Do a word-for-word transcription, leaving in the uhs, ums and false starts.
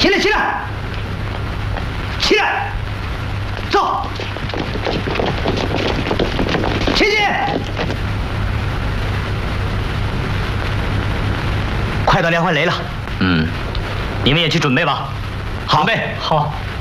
起来，起来，起来，走，前进，快到连环雷了。嗯，你们也去准备吧。好，准备好。